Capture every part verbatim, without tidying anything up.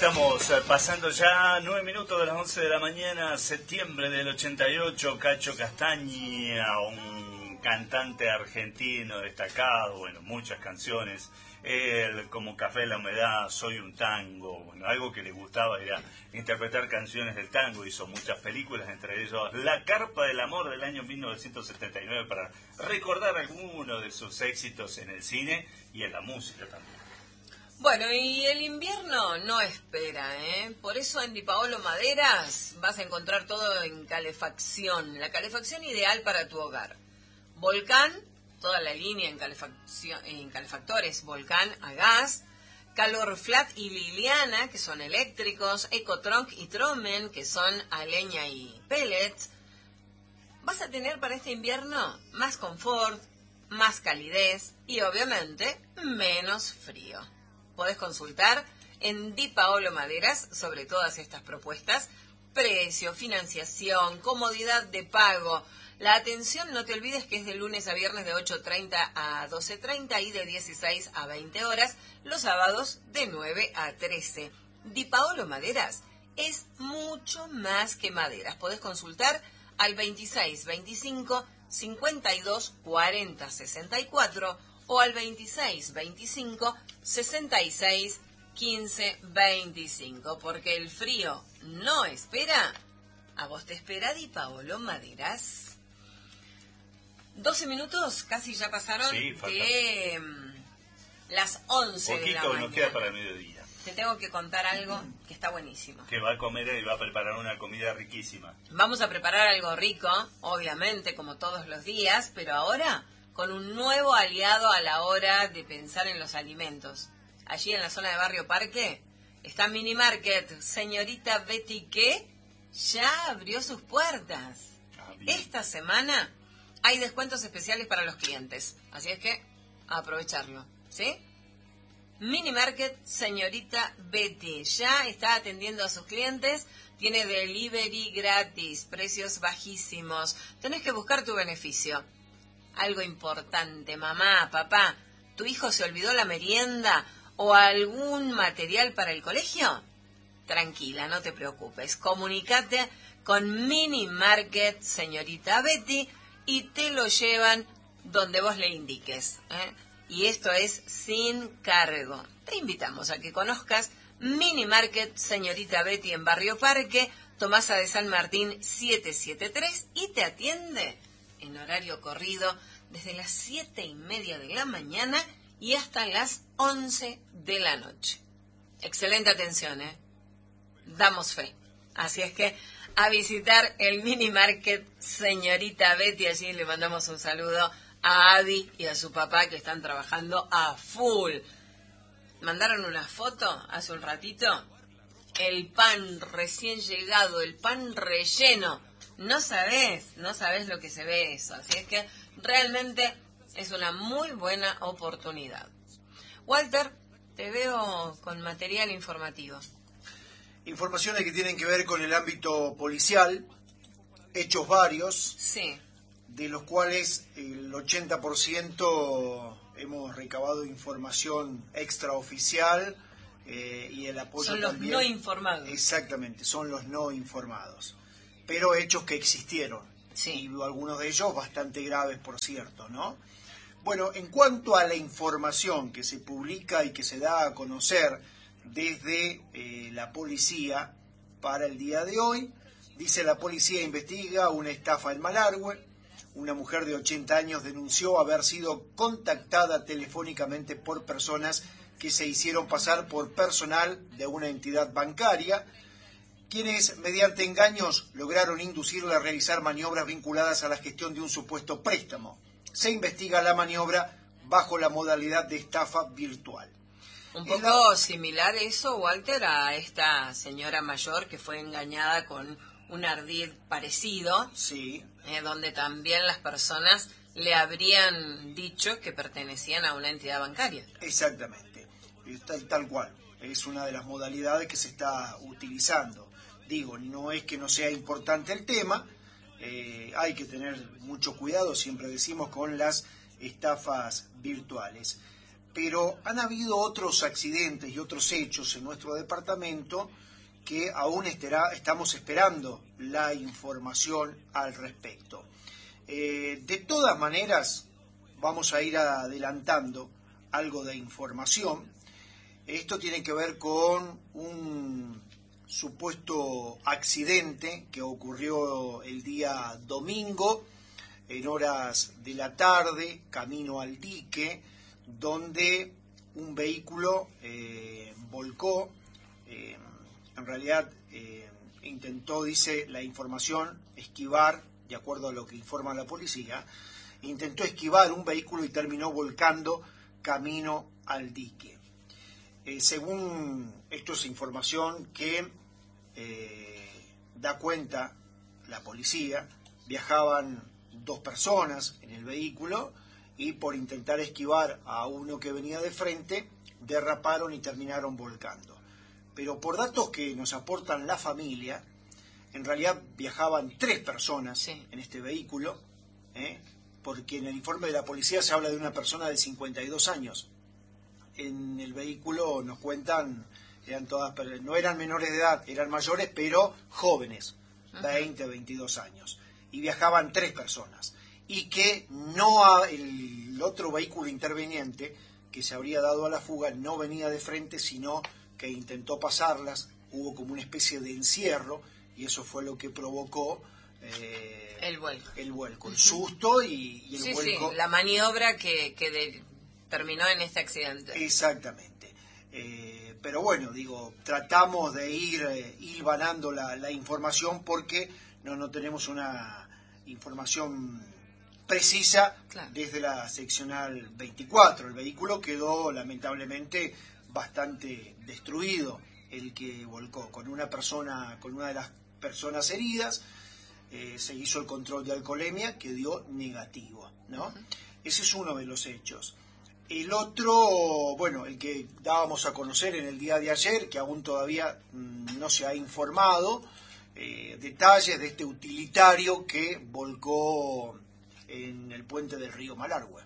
estamos eh, pasando ya nueve minutos de las once de la mañana, septiembre del ochenta y ocho. Cacho Castaña, un cantante argentino destacado, bueno, muchas canciones. Él, como Café en la Humedad, Soy un Tango, bueno, algo que le gustaba era interpretar canciones del tango. Hizo muchas películas, entre ellos La Carpa del Amor del año mil novecientos setenta y nueve, para recordar algunos de sus éxitos en el cine y en la música también. Bueno, y el invierno no espera, ¿eh? Por eso en Di Paolo Maderas vas a encontrar todo en calefacción, la calefacción ideal para tu hogar. Volcán, toda la línea en, calefacción, en calefactores, Volcán a gas, Calor Flat y Liliana, que son eléctricos, Ecotrunk y Tromen, que son a leña y pellets. Vas a tener para este invierno más confort, más calidez y obviamente menos frío. Podés consultar en Di Paolo Maderas sobre todas estas propuestas: precio, financiación, comodidad de pago. La atención, no te olvides que es de lunes a viernes de ocho treinta a doce treinta y de dieciséis a veinte horas, los sábados de nueve a trece. Di Paolo Maderas es mucho más que maderas. Podés consultar al veintiséis veinticinco cincuenta y dos cuarenta sesenta y cuatro o al veintiséis veinticinco sesenta y seis quince veinticinco, porque el frío no espera. A vos te espera Di Paolo Maderas. doce minutos casi ya pasaron Sí, de um, las once de la Poquito mañana. nos queda para el mediodía. Te tengo que contar algo que está buenísimo. Que va a comer y va a preparar una comida riquísima. Vamos a preparar algo rico, obviamente, como todos los días, pero ahora con un nuevo aliado a la hora de pensar en los alimentos. Allí en la zona de Barrio Parque está Mini Market Señorita Betty, que ya abrió sus puertas. Ah, bien. Esta semana hay descuentos especiales para los clientes, así es que a aprovecharlo, ¿sí? Mini Market Señorita Betty ya está atendiendo a sus clientes, tiene delivery gratis, precios bajísimos. Tenés que buscar tu beneficio. Algo importante, mamá, papá, ¿tu hijo se olvidó la merienda o algún material para el colegio? Tranquila, no te preocupes. Comunícate con Mini Market Señorita Betty y te lo llevan donde vos le indiques, ¿eh? Y esto es sin cargo. Te invitamos a que conozcas Mini Market Señorita Betty en Barrio Parque, Tomasa de San Martín setecientos setenta y tres, y te atiende en horario corrido desde las siete y media de la mañana y hasta las once de la noche. Excelente atención, ¿eh? Damos fe. Así es que a visitar el Mini Market Señorita Betty. Allí le mandamos un saludo a Adi y a su papá, que están trabajando a full. Mandaron una foto hace un ratito. El pan recién llegado, el pan relleno. No sabés, no sabés lo que se ve eso. Así es que realmente es una muy buena oportunidad. Walter, te veo con material informativo. Informaciones que tienen que ver con el ámbito policial, hechos varios, Sí. de los cuales el ochenta por ciento hemos recabado información extraoficial eh, y el apoyo Son los también. no informados. Exactamente, son los no informados, pero hechos que existieron, Sí. y algunos de ellos bastante graves, por cierto, ¿no? Bueno, en cuanto a la información que se publica y que se da a conocer desde eh, la policía para el día de hoy, dice: la policía investiga una estafa en Malargüe. Una mujer de ochenta años denunció haber sido contactada telefónicamente por personas que se hicieron pasar por personal de una entidad bancaria, quienes mediante engaños lograron inducirla a realizar maniobras vinculadas a la gestión de un supuesto préstamo. Se investiga la maniobra bajo la modalidad de estafa virtual. Un poco similar eso, Walter, a esta señora mayor que fue engañada con un ardid parecido, Sí. eh, donde también las personas le habrían dicho que pertenecían a una entidad bancaria. Exactamente, tal, tal cual. Es una de las modalidades que se está utilizando. Digo, no es que no sea importante el tema, eh, hay que tener mucho cuidado, siempre decimos, con las estafas virtuales. pero han habido otros accidentes y otros hechos en nuestro departamento que aún estará, estamos esperando la información al respecto. Eh, de todas maneras, vamos a ir adelantando algo de información. Esto tiene que ver con un supuesto accidente que ocurrió el día domingo, en horas de la tarde, camino al dique, donde un vehículo eh, volcó, eh, en realidad eh, intentó, dice la información, esquivar, de acuerdo a lo que informa la policía, intentó esquivar un vehículo y terminó volcando camino al dique. Eh, según esto es información que eh, da cuenta la policía, viajaban dos personas en el vehículo y por intentar esquivar a uno que venía de frente, derraparon y terminaron volcando. Pero por datos que nos aportan la familia, en realidad viajaban tres personas sí. en este vehículo, ¿eh? porque en el informe de la policía se habla de una persona de cincuenta y dos años. En el vehículo nos cuentan, eran todas, no eran menores de edad, eran mayores, pero jóvenes, uh-huh. veinte, veintidós años. Y viajaban tres personas. Y que no ha, el otro vehículo interveniente que se habría dado a la fuga no venía de frente, sino que intentó pasarlas, hubo como una especie de encierro, y eso fue lo que provocó eh, el vuelco, el vuelco, el susto y, y el sí, vuelco. Sí, la maniobra que, que de, terminó en este accidente. Exactamente. Eh, pero bueno, digo, tratamos de ir eh, hilvanando la, la información porque no, no tenemos una información precisa claro. desde la seccional veinticuatro. El vehículo quedó lamentablemente bastante destruido, el que volcó, con una persona, con una de las personas heridas. Eh, se hizo el control de alcoholemia que dio negativo, ¿no? Uh-huh. Ese es uno de los hechos. El otro, bueno, el que dábamos a conocer en el día de ayer, que aún todavía mmm, no se ha informado, eh, detalles de este utilitario que volcó en el puente del río Malargüe,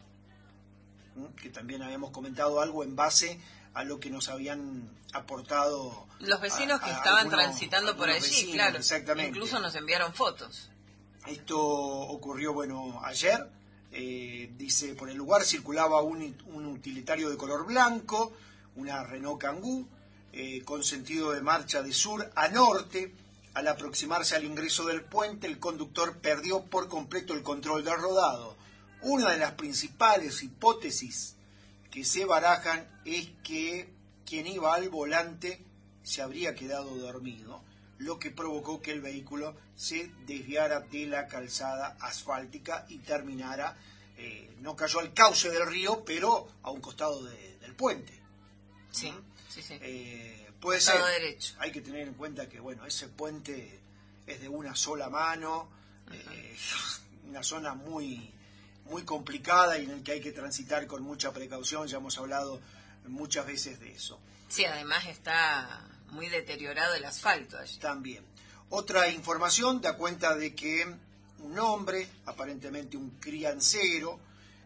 ¿Mm? que también habíamos comentado algo en base a lo que nos habían aportado los vecinos a, que a estaban algunos, transitando por allí, vecinos, claro, exactamente. Incluso nos enviaron fotos. Esto ocurrió, bueno, ayer. Eh, dice, por el lugar circulaba un, un utilitario de color blanco, una Renault Kangoo, eh, con sentido de marcha de sur a norte. Al aproximarse al ingreso del puente, el conductor perdió por completo el control del rodado. Una de las principales hipótesis que se barajan es que quien iba al volante se habría quedado dormido, lo que provocó que el vehículo se desviara de la calzada asfáltica y terminara, eh, no cayó al cauce del río, pero a un costado de, del puente. Sí, ¿Mm? sí, sí. Eh, puede ser, derecho. Hay que tener en cuenta que, bueno, ese puente es de una sola mano, uh-huh. eh, una zona muy, muy complicada y en el que hay que transitar con mucha precaución, ya hemos hablado muchas veces de eso. Sí, además está muy deteriorado el asfalto allí. También. Otra información da cuenta de que un hombre, aparentemente un criancero,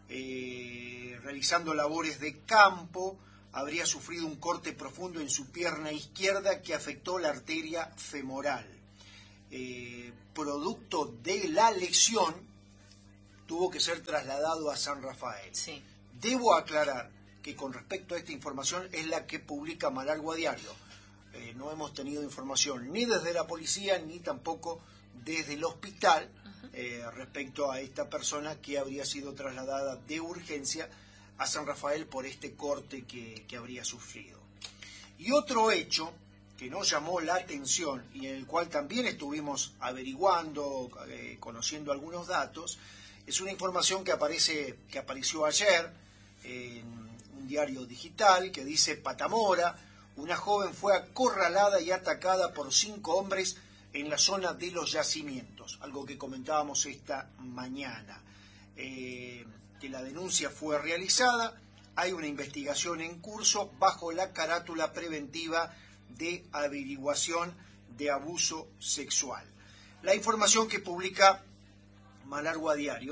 eh, realizando labores de campo, habría sufrido un corte profundo en su pierna izquierda que afectó la arteria femoral. Eh, producto de la lesión, tuvo que ser trasladado a San Rafael. Sí. Debo aclarar que con respecto a esta información es la que publica Malargüe a diario. Eh, no hemos tenido información ni desde la policía ni tampoco desde el hospital uh-huh. eh, respecto a esta persona que habría sido trasladada de urgencia a San Rafael por este corte que, que habría sufrido. Y otro hecho que nos llamó la atención y en el cual también estuvimos averiguando, eh, conociendo algunos datos, es una información que aparece que apareció ayer en un diario digital que dice: Patamora, una joven fue acorralada y atacada por cinco hombres en la zona de los yacimientos, algo que comentábamos esta mañana. Eh, que la denuncia fue realizada, hay una investigación en curso bajo la carátula preventiva de averiguación de abuso sexual. La información que publica Malargüe a diario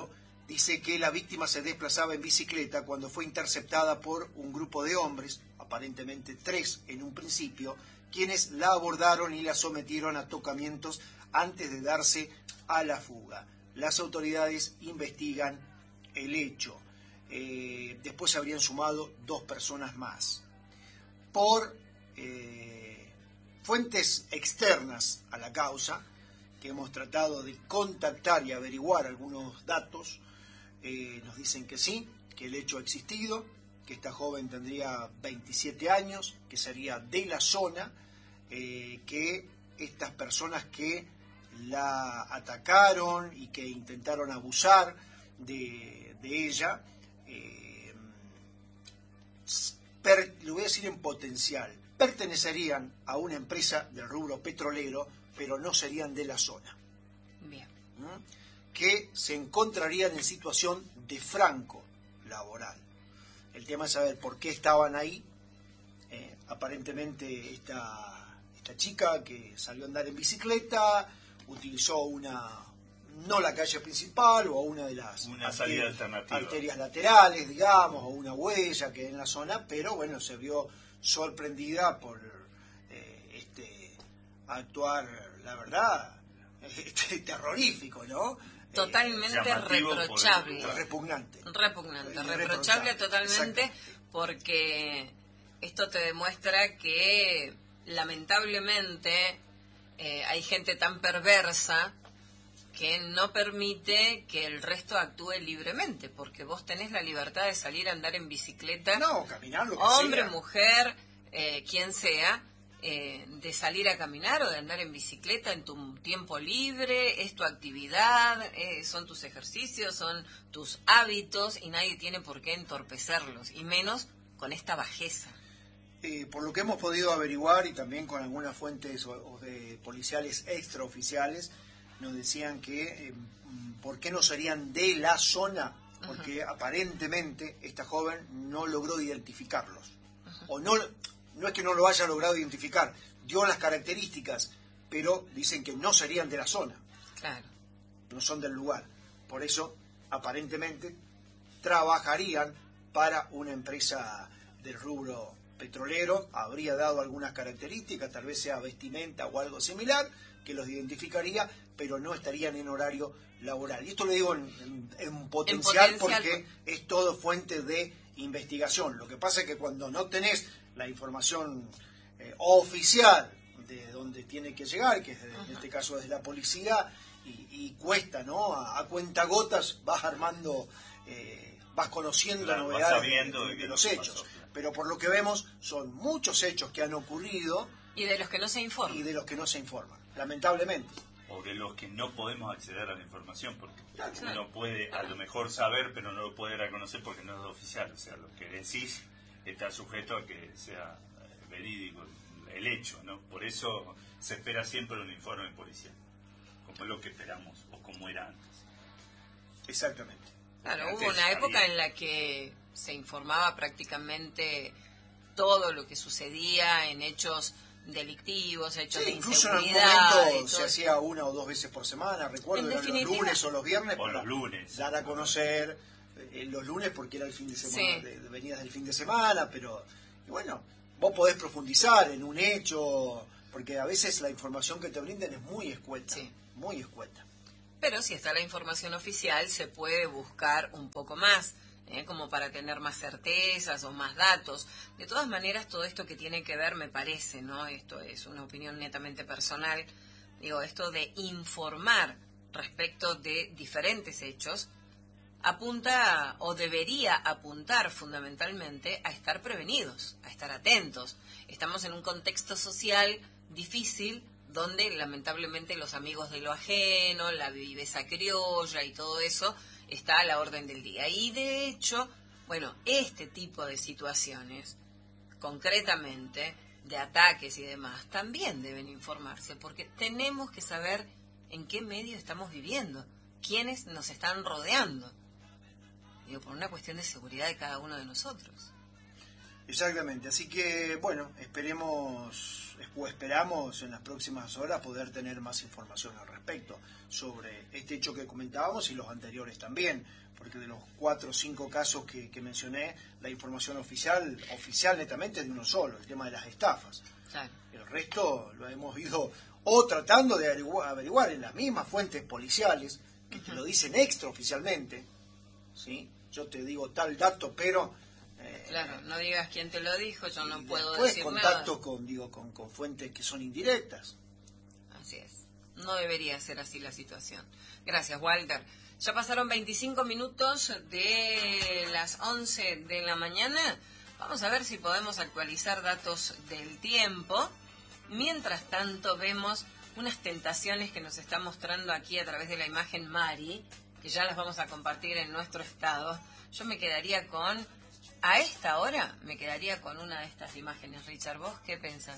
dice que la víctima se desplazaba en bicicleta cuando fue interceptada por un grupo de hombres, aparentemente tres en un principio, quienes la abordaron y la sometieron a tocamientos antes de darse a la fuga. Las autoridades investigan el hecho. Eh, después se habrían sumado dos personas más. Por eh, fuentes externas a la causa, que hemos tratado de contactar y averiguar algunos datos, eh, nos dicen que sí, que el hecho ha existido, que esta joven tendría veintisiete años, que sería de la zona, eh, que estas personas que la atacaron y que intentaron abusar de, de ella, eh, per, lo voy a decir en potencial, pertenecerían a una empresa del rubro petrolero, pero no serían de la zona. Bien. ¿Mm? Que se encontrarían en situación de franco laboral. El tema es saber por qué estaban ahí. Eh, aparentemente esta, esta chica que salió a andar en bicicleta utilizó una, no la calle principal o una de las una salida alternativa, arterias laterales, digamos, o una huella que hay en la zona, pero bueno, se vio sorprendida por eh, este actuar, la verdad, este, terrorífico, ¿no? Totalmente eh, reprochable. El, repugnante. Repugnante, el reprochable, reprochable totalmente, porque esto te demuestra que lamentablemente eh, hay gente tan perversa que no permite que el resto actúe libremente, porque vos tenés la libertad de salir a andar en bicicleta, no, caminar, lo que hombre, sea. mujer, eh, quien sea, eh, de salir a caminar o de andar en bicicleta en tu tiempo libre, es tu actividad, eh, son tus ejercicios, son tus hábitos y nadie tiene por qué entorpecerlos, y menos con esta bajeza. Eh, por lo que hemos podido averiguar y también con algunas fuentes o, o de policiales extraoficiales, nos decían que eh, por qué no serían de la zona, porque uh-huh. aparentemente esta joven no logró identificarlos. Uh-huh. O no, no es que no lo haya logrado identificar, dio las características, pero dicen que no serían de la zona. Claro. No son del lugar. Por eso, aparentemente, trabajarían para una empresa del rubro petrolero, habría dado algunas características, tal vez sea vestimenta o algo similar, que los identificaría, pero no estarían en horario laboral. Y esto lo digo en, en, en, potencial, en potencial porque es todo fuente de investigación. Lo que pasa es que cuando no tenés la información eh, oficial de donde tiene que llegar, que es de, en este caso desde la policía, y, y cuesta, ¿no? A, a cuentagotas vas armando, eh, vas conociendo claro, novedades vas sabiendo de, de, de los pasó, hechos. claro. Pero por lo que vemos, son muchos hechos que han ocurrido. Y de los que no se informan. Y de los que no se informan, lamentablemente. O de los que no podemos acceder a la información, porque claro, uno claro. puede a lo mejor saber, pero no lo puede reconocer porque no es oficial. O sea, lo que decís está sujeto a que sea verídico el hecho, ¿no? Por eso se espera siempre un informe policial, como es lo que esperamos, o como era antes. Exactamente. Claro, hubo una época en la que se informaba prácticamente todo lo que sucedía en hechos delictivos, hechos sí, de incluso inseguridad. En algún momento se hacía una o dos veces por semana, recuerdo, eran los lunes o los viernes, o los lunes, dar a conocer eh, los lunes porque era el fin de semana, sí. de, de venías del fin de semana, pero y bueno, vos podés profundizar en un hecho, porque a veces la información que te brindan es muy escueta, sí. muy escueta. Pero si está la información oficial, se puede buscar un poco más. ¿Eh? Como para tener más certezas o más datos. De todas maneras, todo esto que tiene que ver, me parece, ¿no? Esto es una opinión netamente personal, digo, esto de informar respecto de diferentes hechos, apunta o debería apuntar fundamentalmente a estar prevenidos, a estar atentos. Estamos en un contexto social difícil, donde lamentablemente los amigos de lo ajeno, la viveza criolla y todo eso está a la orden del día. Y de hecho, bueno, este tipo de situaciones, concretamente, de ataques y demás, también deben informarse, porque tenemos que saber en qué medio estamos viviendo, quiénes nos están rodeando. Digo, por una cuestión de seguridad de cada uno de nosotros. Exactamente, así que bueno, esperemos o esperamos en las próximas horas poder tener más información al respecto sobre este hecho que comentábamos y los anteriores también, porque de los cuatro o cinco casos que, que mencioné, la información oficial, oficial netamente es de uno solo, el tema de las estafas. Claro. El resto lo hemos ido o tratando de averiguar, averiguar en las mismas fuentes policiales que uh-huh. te lo dicen extraoficialmente, ¿sí? Yo te digo tal dato, pero eh, claro, no digas quién te lo dijo, yo no puedo después decir contacto nada. con digo con, con fuentes que son indirectas. Así es. No debería ser así la situación. Gracias, Walter. Ya pasaron veinticinco minutos de las once de la mañana. Vamos a ver si podemos actualizar datos del tiempo. Mientras tanto, vemos unas tentaciones que nos está mostrando aquí a través de la imagen Mari, que ya las vamos a compartir en nuestro estado. Yo me quedaría con, a esta hora, me quedaría con una de estas imágenes. Richard, ¿vos qué pensás?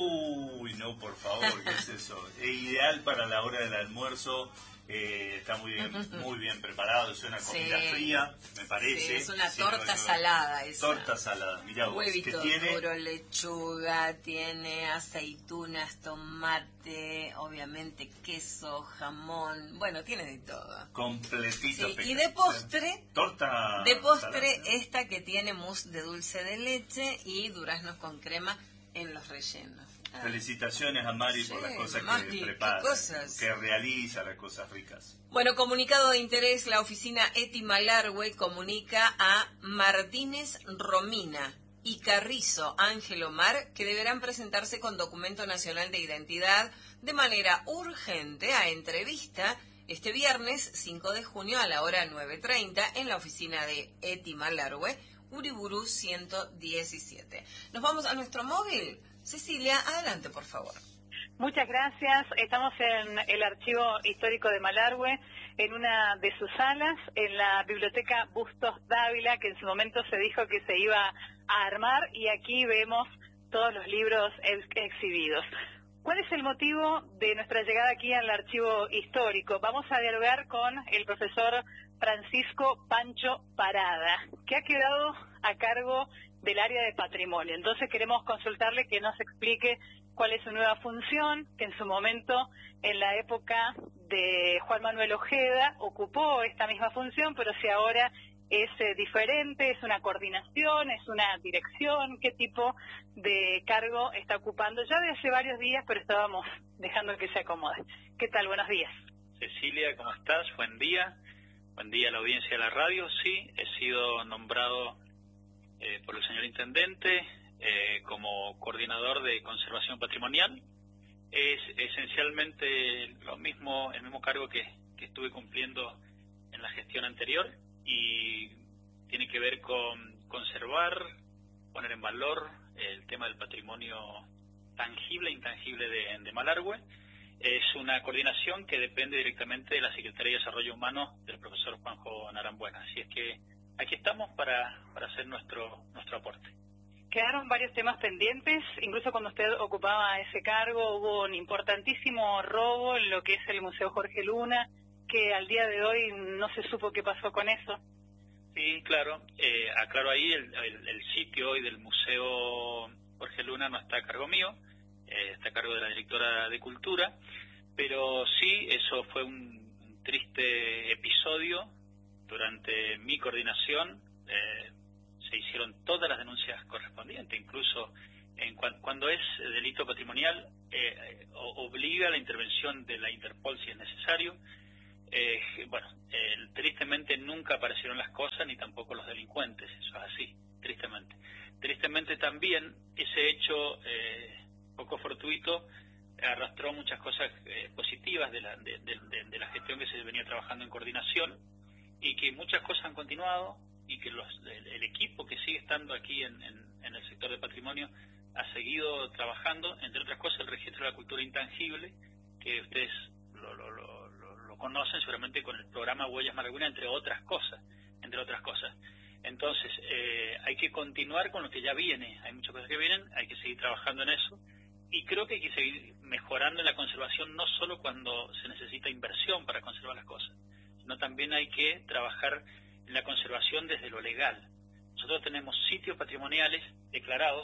Uy, no, por favor, ¿qué es eso? Es ideal para la hora del almuerzo. Eh, está muy bien, muy bien preparado, es una comida sí, fría, me parece. Sí, es una sí, torta no, salada esa. Torta salada, mirá vos, huevito que tiene duro, lechuga, tiene aceitunas, tomate, obviamente queso, jamón, bueno, tiene de todo. Completito. Sí, y de postre, torta de postre salada, ¿no? Esta que tiene mousse de dulce de leche y duraznos con crema en los rellenos. Ah. Felicitaciones a Mari Sí, por las cosas Mari, que prepara, cosas? que realiza, las cosas ricas. Bueno, comunicado de interés, la oficina Eti Malargüe comunica a Martínez Romina y Carrizo Ángel Omar que deberán presentarse con documento nacional de identidad de manera urgente a entrevista este viernes cinco de junio a la hora nueve treinta en la oficina de Eti Malargüe, Uriburu ciento diecisiete. Nos vamos a nuestro móvil. Cecilia, adelante, por favor. Muchas gracias. Estamos en el Archivo Histórico de Malargüe, en una de sus salas, en la Biblioteca Bustos Dávila, que en su momento se dijo que se iba a armar, y aquí vemos todos los libros ex exhibidos. ¿Cuál es el motivo de nuestra llegada aquí al Archivo Histórico? Vamos a dialogar con el profesor Francisco Pancho Parada, que ha quedado a cargo del área de patrimonio. Entonces queremos consultarle que nos explique cuál es su nueva función, que en su momento, en la época de Juan Manuel Ojeda, ocupó esta misma función, pero si ahora es eh, diferente, es una coordinación, es una dirección, qué tipo de cargo está ocupando ya de hace varios días, pero estábamos dejando que se acomode. ¿Qué tal? Buenos días. Cecilia, ¿cómo estás? Buen día. Buen día a la audiencia de la radio. Sí, he sido nombrado eh, por el señor Intendente eh, como coordinador de conservación patrimonial. Es esencialmente lo mismo, el mismo cargo que, que estuve cumpliendo en la gestión anterior, y tiene que ver con conservar, poner en valor el tema del patrimonio tangible e intangible de, de Malargüe. Es una coordinación que depende directamente de la Secretaría de Desarrollo Humano del profesor Juanjo Narambuena. Así es que aquí estamos para, para hacer nuestro, nuestro aporte. Quedaron varios temas pendientes, incluso cuando usted ocupaba ese cargo hubo un importantísimo robo en lo que es el Museo Jorge Luna, que al día de hoy no se supo qué pasó con eso. Sí, claro. Eh, aclaro ahí, el, el, el sitio hoy del Museo Jorge Luna no está a cargo mío, eh, está a cargo de la directora de Cultura, pero sí, eso fue un, un triste episodio. Durante mi coordinación eh, se hicieron todas las denuncias correspondientes, incluso en cu cuando es delito patrimonial, eh, obliga la intervención de la Interpol si es necesario. Eh, bueno, eh, tristemente nunca aparecieron las cosas ni tampoco los delincuentes, eso es así, tristemente. Tristemente también ese hecho eh, poco fortuito arrastró muchas cosas eh, positivas de la, de, de, de, de la gestión que se venía trabajando en coordinación, y que muchas cosas han continuado, y que los, el, el equipo que sigue estando aquí en, en, en el sector de patrimonio ha seguido trabajando, entre otras cosas el registro de la cultura intangible, que ustedes lo, lo, lo conocen seguramente con el programa Huellas Malargüenas, entre otras cosas, entre otras cosas. Entonces, eh, hay que continuar con lo que ya viene, hay muchas cosas que vienen, hay que seguir trabajando en eso, y creo que hay que seguir mejorando en la conservación, no solo cuando se necesita inversión para conservar las cosas, sino también hay que trabajar en la conservación desde lo legal. nosotros tenemos sitios patrimoniales declarados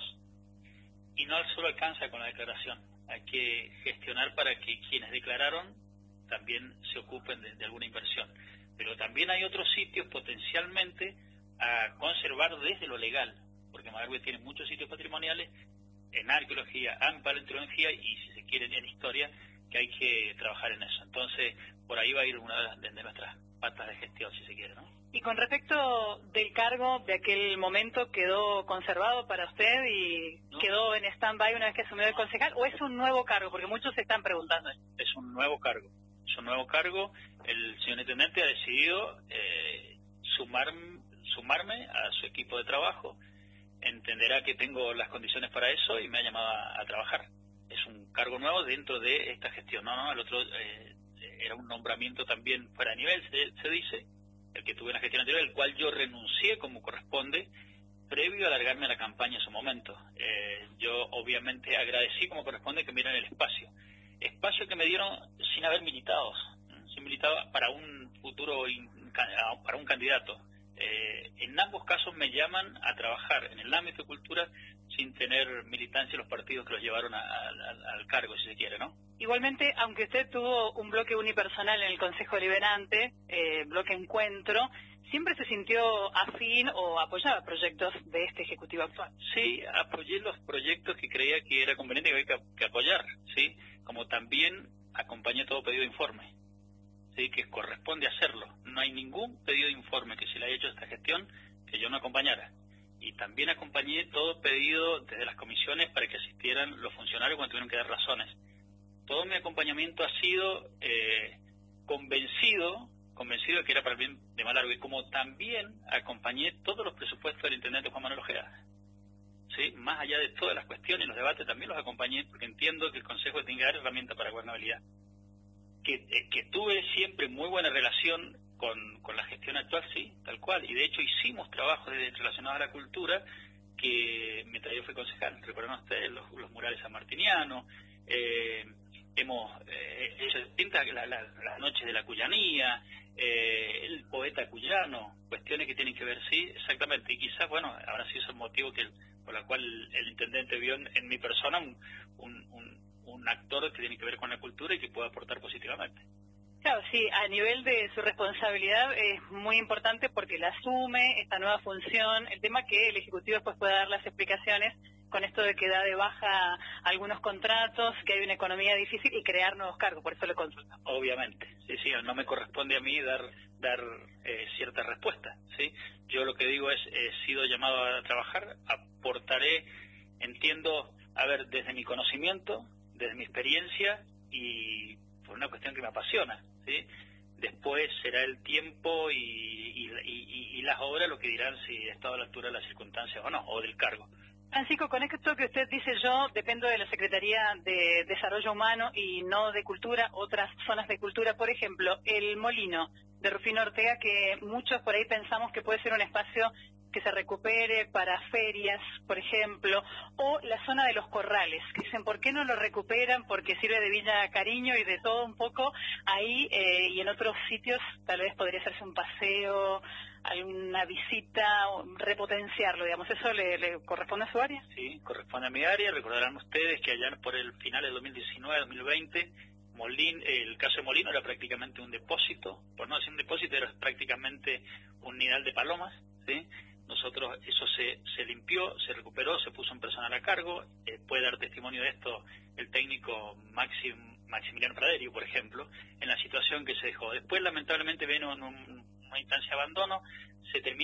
y no solo alcanza con la declaración, hay que gestionar para que quienes declararon también se ocupen de, de alguna inversión. Pero también hay otros sitios potencialmente a conservar desde lo legal, porque Malargüe tiene muchos sitios patrimoniales en arqueología, en paleontología y, si se quiere, en historia, que hay que trabajar en eso. Entonces, por ahí va a ir una de, las, de nuestras patas de gestión, si se quiere, ¿no? Y con respecto del cargo de aquel momento, ¿quedó conservado para usted y ¿no? quedó en stand-by una vez que asumió el concejal? ¿O es un nuevo cargo? Porque muchos se están preguntando. Es un nuevo cargo. Es un nuevo cargo. El señor intendente ha decidido eh, sumar, sumarme a su equipo de trabajo. Entenderá que tengo las condiciones para eso y me ha llamado a, a trabajar. Es un cargo nuevo dentro de esta gestión. No, no, el otro eh, era un nombramiento también fuera de nivel, se, se dice, el que tuve en la gestión anterior, el cual yo renuncié como corresponde, previo a alargarme a la campaña en su momento. Eh, yo obviamente agradecí como corresponde que me dieran el espacio. Espacio que me dieron sin haber militado, sin militado para un futuro, in, para un candidato. Eh, en ambos casos me llaman a trabajar en el ámbito de cultura sin tener militancia en los partidos que los llevaron a, a, al cargo, si se quiere, ¿no? Igualmente, aunque usted tuvo un bloque unipersonal en el Consejo Deliberante, eh, bloque Encuentro, ¿siempre se sintió afín o apoyaba proyectos de este Ejecutivo actual? Sí, apoyé los proyectos que creía que era conveniente que había que, que apoyar, ¿sí? Como también acompañé todo pedido de informe, ¿sí? Que corresponde hacerlo. No hay ningún pedido de informe que se le haya hecho a esta gestión que yo no acompañara. Y también acompañé todo pedido desde las comisiones para que asistieran los funcionarios cuando tuvieron que dar razones. Todo mi acompañamiento ha sido eh, convencido, convencido de que era para el bien de Malargüe, como también acompañé todos los presupuestos del intendente Juan Manuel Ojeda. ¿Sí? Más allá de todas las cuestiones y los debates, también los acompañé porque entiendo que el Consejo tiene que dar herramientas para gobernabilidad. Que, eh, que tuve siempre muy buena relación con, con la gestión actual, sí, tal cual. Y de hecho hicimos trabajos relacionados a la cultura que mientras yo fui concejal, recuerdan ustedes los, los murales sanmartinianos, eh, hemos eh, hecho distintas, la, la, las noches de la cuyanía, eh, el poeta cuyano, cuestiones que tienen que ver, sí, exactamente. Y quizás, bueno, habrá sido ese el motivo que el, por la cual el intendente vio en, en mi persona un, un, un, un actor que tiene que ver con la cultura y que puede aportar positivamente. Claro, sí, a nivel de su responsabilidad es muy importante porque la asume, esta nueva función, el tema que el Ejecutivo después pueda dar las explicaciones con esto de que da de baja algunos contratos, que hay una economía difícil y crear nuevos cargos, por eso le consultamos. Obviamente, sí, sí, no me corresponde a mí dar dar eh, cierta respuesta, ¿sí? Yo lo que digo es, he sido llamado a trabajar, aportaré, entiendo, a ver, desde mi conocimiento, desde mi experiencia y por una cuestión que me apasiona, ¿sí? Después será el tiempo y, y, y, y las obras lo que dirán si he estado a la altura de las circunstancias o no, o del cargo. Francisco, con esto que usted dice, yo dependo de la Secretaría de Desarrollo Humano y no de Cultura, otras zonas de cultura, por ejemplo, el Molino de Rufino Ortega, que muchos por ahí pensamos que puede ser un espacio que se recupere para ferias, por ejemplo, o la zona de los corrales, que dicen, ¿por qué no lo recuperan? Porque sirve de Villa Cariño y de todo un poco ahí, eh, y en otros sitios tal vez podría hacerse un paseo, alguna visita, repotenciarlo, digamos. ¿Eso le, le corresponde a su área? Sí, corresponde a mi área. Recordarán ustedes que allá por el final del dos mil diecinueve dos mil veinte, Molín, el caso de Molino era prácticamente un depósito, por no decir un depósito, era prácticamente un nidal de palomas, ¿sí? Nosotros, eso se, se limpió, se recuperó, se puso un personal a cargo, eh, puede dar testimonio de esto el técnico Maxim, Maximiliano Praderio, por ejemplo, en la situación que se dejó. Después, lamentablemente, vino en un, una instancia de abandono, se terminó